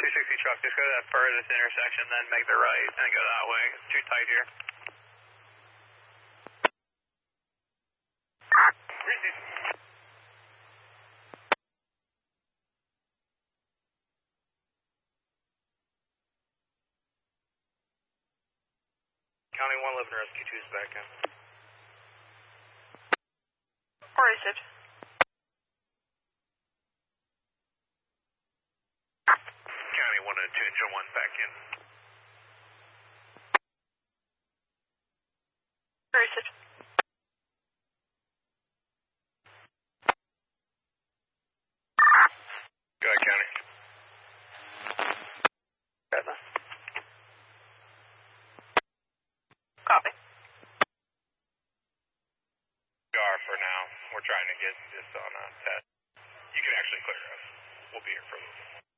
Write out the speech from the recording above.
260 truck, just go to that furthest intersection, then make the right, and go that way. It's too tight here. County 111 Rescue 2 is back in. Where is it? County 102, Engine 1 back in. Where is it? Go ahead, County. Redma. Copy. We are for now. We're trying to get this on a test. You can actually clear us. We'll be here for a little bit.